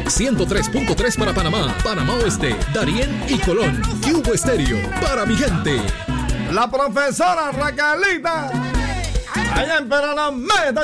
103.3 para Panamá, Panamá Oeste, Darién y Colón. Cubo Estéreo, para mi gente. La profesora Raquelita, allá en Peralameta.